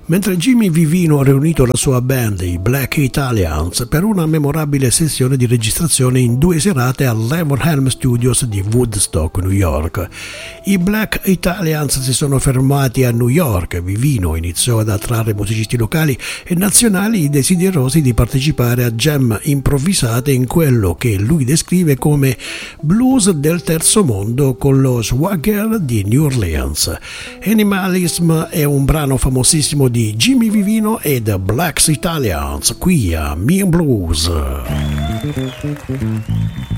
Mentre Jimmy Vivino ha riunito la sua band, i Black Italians, per una memorabile sessione di registrazione in 2 serate all'Everhelm Studios di Woodstock, New York. I Black Italians si sono fermati a New York. Vivino iniziò ad attrarre musicisti locali e nazionali desiderosi di partecipare a jam improvvisate in quello che lui descrive come blues del terzo mondo con lo swagger di New Orleans. Animalism è un brano famosissimo di Jimmy Vivino e The Black Italians qui a Me and Blues.